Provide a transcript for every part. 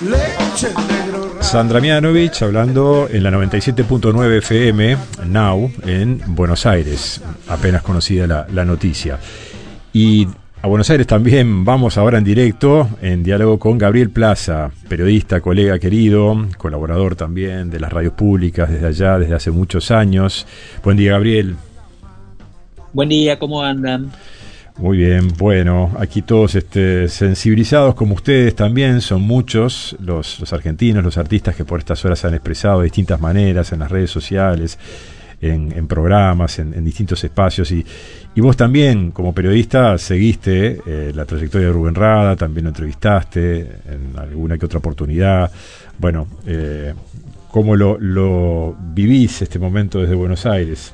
Sandra Mianovich hablando en la 97.9 FM Now en Buenos Aires, apenas conocida la noticia. Y a Buenos Aires también vamos ahora en directo, en diálogo con Gabriel Plaza, periodista, colega querido, colaborador también de las radios públicas desde allá, desde hace muchos años. Buen día, Gabriel. Buen día, ¿cómo andan? Muy bien, bueno, aquí todos sensibilizados como ustedes también, son muchos los argentinos, los artistas que por estas horas se han expresado de distintas maneras en las redes sociales, en programas, en distintos espacios, y vos también como periodista seguiste la trayectoria de Rubén Rada, también lo entrevistaste en alguna que otra oportunidad. Bueno, ¿cómo lo vivís este momento desde Buenos Aires?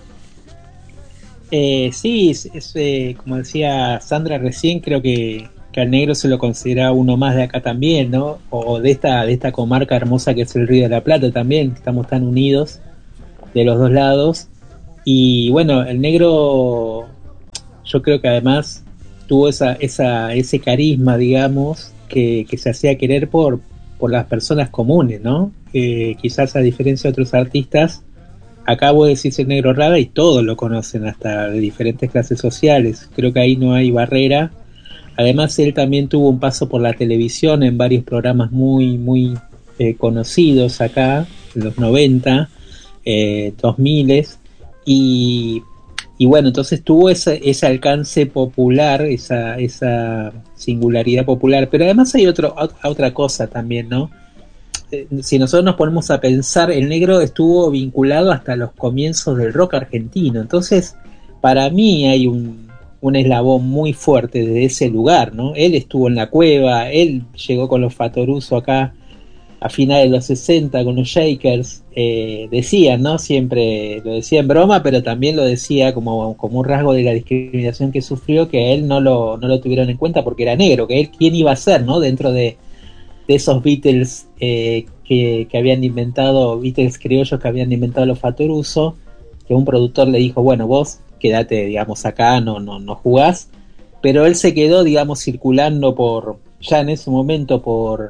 Sí, como decía Sandra recién, creo que al negro se lo considera uno más de acá también, ¿no? O de esta comarca hermosa que es el Río de la Plata también, estamos tan unidos de los dos lados. Y bueno, el negro yo creo que además tuvo ese carisma, digamos, que se hacía querer por las personas comunes, ¿no? Quizás a diferencia de otros artistas, acá vos decís el negro Rada y todos lo conocen, hasta de diferentes clases sociales. Creo que ahí no hay barrera. Además, él también tuvo un paso por la televisión en varios programas muy, muy conocidos acá, en los 90, 2000. Y bueno, entonces tuvo ese alcance popular, esa singularidad popular. Pero además hay otra cosa también, ¿no? Si nosotros nos ponemos a pensar, el negro estuvo vinculado hasta los comienzos del rock argentino. Entonces, para mí hay un eslabón muy fuerte desde ese lugar, ¿no? Él estuvo en la cueva, él llegó con los Fatoruso acá a finales de los 60 con los Shakers. Decían, ¿no? Siempre lo decía en broma, pero también lo decía como un rasgo de la discriminación que sufrió, que a él no lo tuvieron en cuenta porque era negro, que él quién iba a ser, ¿no? Dentro de esos Beatles que habían inventado, Beatles criollos que habían inventado los Fatoruso, que un productor le dijo, bueno, vos quédate, digamos, acá, no jugás, pero él se quedó, digamos, circulando ya en ese momento por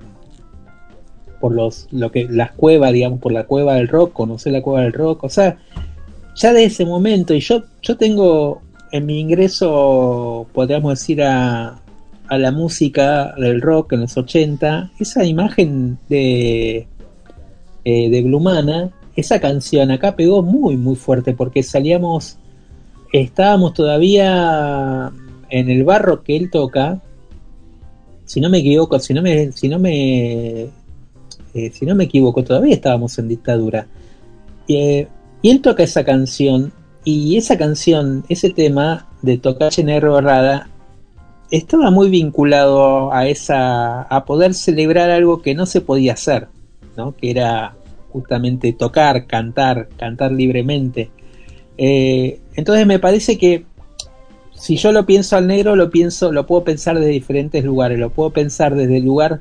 las cuevas, digamos, por la cueva del rock, conocer la cueva del rock, o sea, ya de ese momento, y yo tengo en mi ingreso, podríamos decir, a la música del rock en los 80, esa imagen de Blumana, esa canción acá pegó muy muy fuerte porque estábamos todavía en el barro que él toca, si no me equivoco, si no me equivoco, todavía estábamos en dictadura, y él toca esa canción, y esa canción, ese tema de Tocache Negro Rada estaba muy vinculado a poder celebrar algo que no se podía hacer, ¿no? Que era justamente cantar libremente. Entonces me parece que si yo lo pienso al negro, lo puedo pensar desde diferentes lugares, lo puedo pensar desde el lugar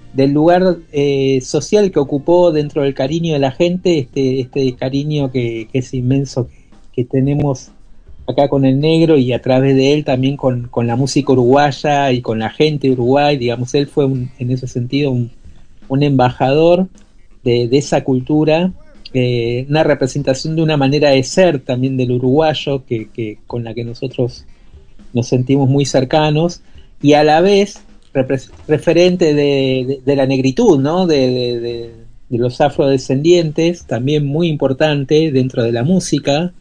social que ocupó dentro del cariño de la gente, este cariño que es inmenso que tenemos acá con el negro, y a través de él también con la música uruguaya y con la gente de Uruguay, digamos, él fue en ese sentido un embajador de esa cultura, una representación de una manera de ser también del uruguayo que con la que nosotros nos sentimos muy cercanos, y a la vez referente de la negritud, ¿no? De los afrodescendientes, también muy importante dentro de la música.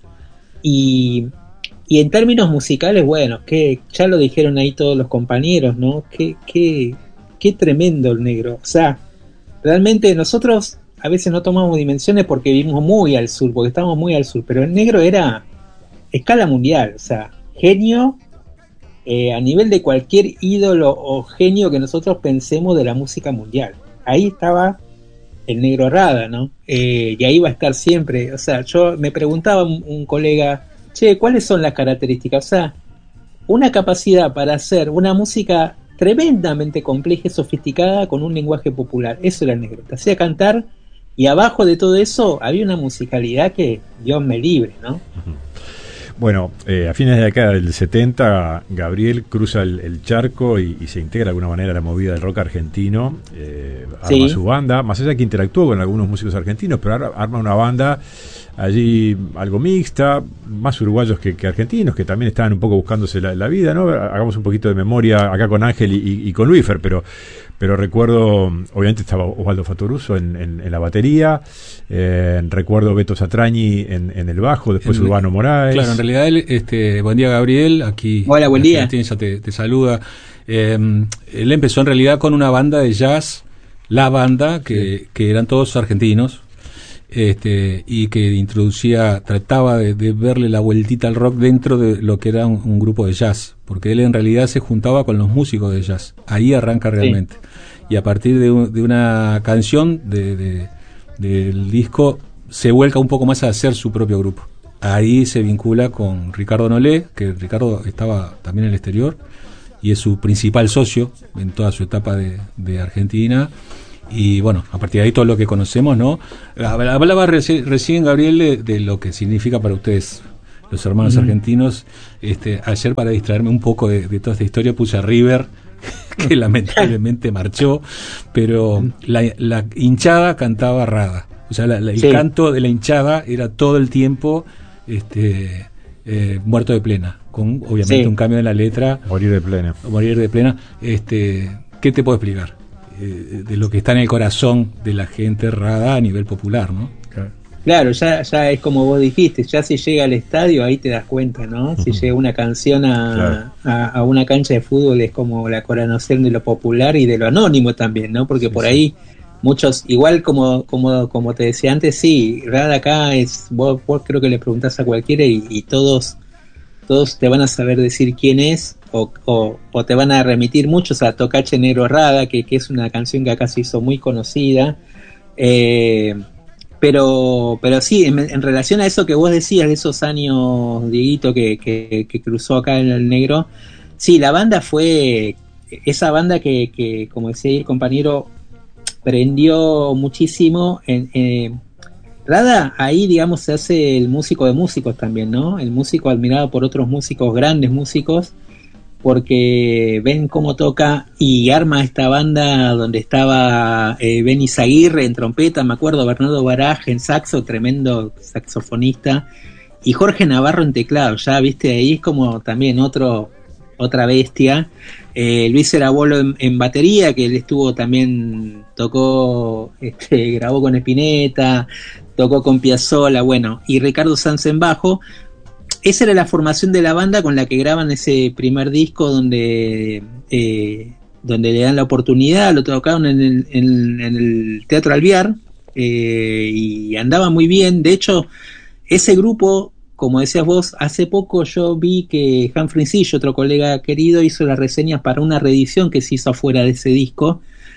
Y en términos musicales, bueno, que ya lo dijeron ahí todos los compañeros, ¿no? Qué tremendo el negro. O sea, realmente nosotros a veces no tomamos dimensiones porque vivimos muy al sur, porque estamos muy al sur, pero el negro era escala mundial, o sea, genio a nivel de cualquier ídolo o genio que nosotros pensemos de la música mundial. Ahí estaba el negro Rada, ¿no? Y ahí va a estar siempre. O sea, yo me preguntaba un colega, che, ¿cuáles son las características? O sea, una capacidad para hacer una música tremendamente compleja y sofisticada con un lenguaje popular. Eso era el negro. Te hacía cantar, y abajo de todo eso había una musicalidad que Dios me libre, ¿no? Bueno, a fines de la década del 70, Gabriel cruza el charco y se integra de alguna manera a la movida del rock argentino, arma su banda, más allá de que interactuó con algunos músicos argentinos, pero arma una banda allí algo mixta, más uruguayos que argentinos, que también estaban un poco buscándose la vida, ¿no? Hagamos un poquito de memoria acá con Ángel y con Luífer, pero recuerdo, obviamente estaba Osvaldo Fatoruso en la batería, recuerdo Beto Satrañi en el bajo, después Urbano Moraes. Claro, en realidad él, buen día Gabriel, aquí. Hola, buen día. Ya te saluda. Él empezó en realidad con una banda de jazz, la banda, que eran todos argentinos, y que trataba de verle la vueltita al rock dentro de lo que era un grupo de jazz, porque él en realidad se juntaba con los músicos de jazz, ahí arranca realmente, y a partir de una canción del disco se vuelca un poco más a hacer su propio grupo. Ahí se vincula con Ricardo Nolé, que Ricardo estaba también en el exterior y es su principal socio en toda su etapa de Argentina. Y bueno, a partir de ahí todo lo que conocemos, ¿no? Hablaba recién Gabriel de lo que significa para ustedes, los hermanos argentinos. Ayer, para distraerme un poco de toda esta historia, puse a River, que lamentablemente marchó, pero la hinchada cantaba Rada. O sea, el canto de la hinchada era todo el tiempo muerto de plena, con obviamente un cambio en la letra. Morir de plena. ¿Qué te puedo explicar? De lo que está en el corazón de la gente Rada a nivel popular, ¿no? Claro, ya es como vos dijiste, ya si llega al estadio ahí te das cuenta, ¿no? Si llega una canción a una cancha de fútbol es como la coronación de lo popular y de lo anónimo también, ¿no? Porque por ahí muchos, igual como te decía antes, sí, Rada acá es, vos creo que le preguntás a cualquiera y todos te van a saber decir quién es, o te van a remitir muchos a Tocache Negro Rada, que es una canción que acá se hizo muy conocida, pero sí, en relación a eso que vos decías de esos años, Dieguito, que cruzó acá en el Negro, sí, la banda fue esa banda que como decía el compañero, prendió muchísimo Rada, ahí digamos se hace el músico de músicos también, ¿no? El músico admirado por otros músicos, grandes músicos, porque ven cómo toca y arma esta banda donde estaba Benny Zaguirre en trompeta, me acuerdo, Bernardo Baraj en saxo, tremendo saxofonista, y Jorge Navarro en teclado, ya viste, ahí es como también otra bestia. Luis Erabolo en batería, que él estuvo también, tocó, grabó con Spinetta, tocó con Piazzolla, bueno, y Ricardo Sanz en bajo. Esa era la formación de la banda con la que graban ese primer disco donde le dan la oportunidad, lo tocaron en el Teatro Alvear, y andaba muy bien. De hecho, ese grupo, como decías vos, hace poco yo vi que Humphrey Sillo, otro colega querido, hizo las reseñas para una reedición que se hizo afuera de ese disco,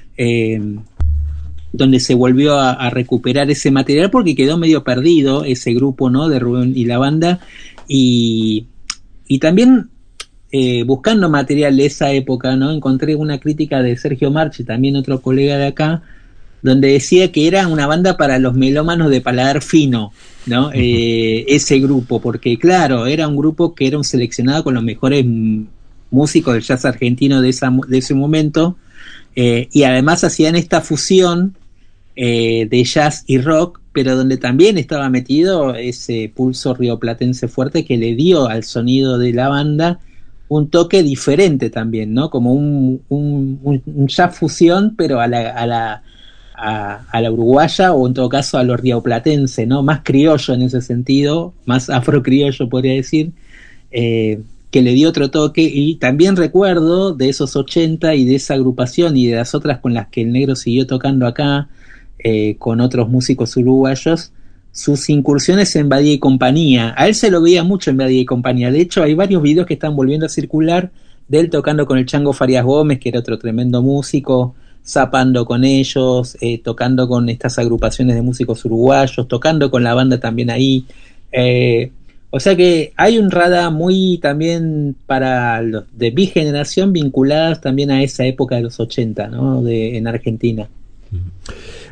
donde se volvió a recuperar ese material porque quedó medio perdido ese grupo, ¿no? De Rubén y la banda, y también buscando material de esa época, ¿no? Encontré una crítica de Sergio Marchi, también otro colega de acá, donde decía que era una banda para los melómanos de paladar fino, ¿no? Ese grupo, porque claro, era un grupo que era un seleccionado con los mejores músicos del jazz argentino de ese momento, y además hacían esta fusión de jazz y rock, pero donde también estaba metido ese pulso rioplatense fuerte que le dio al sonido de la banda un toque diferente también, ¿no? Como un jazz fusión, pero a la uruguaya, o en todo caso a lo rioplatense, ¿no? Más criollo en ese sentido, más afrocriollo podría decir, que le dio otro toque. Y también recuerdo de esos 80 y de esa agrupación y de las otras con las que el Negro siguió tocando acá, con otros músicos uruguayos, sus incursiones en Badía y Compañía. A él se lo veía mucho en Badía y Compañía. De hecho, hay varios videos que están volviendo a circular de él tocando con el Chango Farias Gómez, que era otro tremendo músico, zapando con ellos, tocando con estas agrupaciones de músicos uruguayos, tocando con la banda también ahí. O sea que hay un Rada muy también para los de mi generación, vinculadas también a esa época de los 80, ¿no? En Argentina.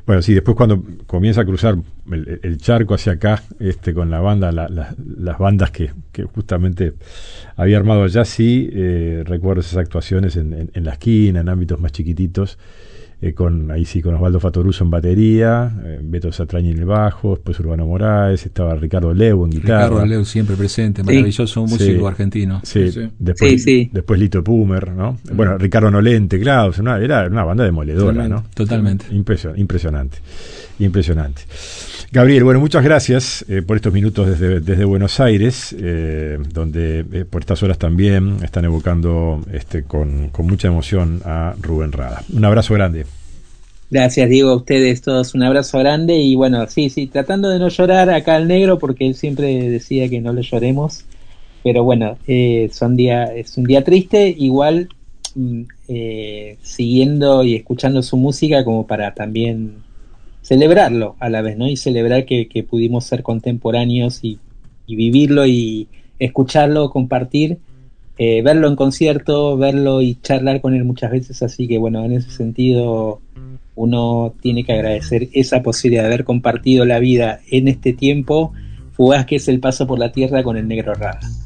Bueno, sí, después cuando comienza a cruzar el charco hacia acá, con la banda, las bandas que justamente había armado allá, sí, recuerdo esas actuaciones en la esquina, en ámbitos más chiquititos, con Osvaldo Fattoruso en batería, Beto Satrañi en el bajo, después Urbano Moraes, estaba Ricardo Leu en guitarra. Ricardo Leu siempre presente, maravilloso músico argentino. Sí. Después Lito Pumer, ¿no? Bueno, Ricardo Nolente, claro, era una banda demoledora, ¿no? Totalmente. Impresionante. Gabriel, bueno, muchas gracias por estos minutos desde Buenos Aires, donde por estas horas también están evocando con mucha emoción a Rubén Rada. Un abrazo grande. Gracias, Diego, a ustedes todos, un abrazo grande. Y bueno, sí, tratando de no llorar acá al negro, porque él siempre decía que no le lloremos, pero bueno, es un día triste, igual siguiendo y escuchando su música como para también celebrarlo a la vez, ¿no? Y celebrar que pudimos ser contemporáneos y vivirlo y escucharlo, compartir, verlo en concierto, verlo y charlar con él muchas veces, así que bueno, en ese sentido uno tiene que agradecer esa posibilidad de haber compartido la vida en este tiempo fugaz que es el paso por la tierra con el Negro Rada.